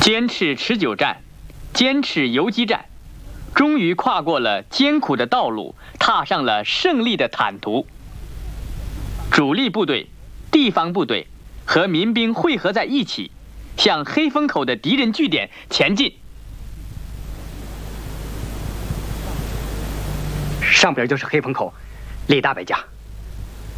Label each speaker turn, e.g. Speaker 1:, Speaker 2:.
Speaker 1: 坚持持久战，坚持游击战，终于跨过了艰苦的道路，踏上了胜利的坦途。主力部队、地方部队和民兵汇合在一起，向黑风口的敌人据点前进。
Speaker 2: 上边就是黑风口，离大北家。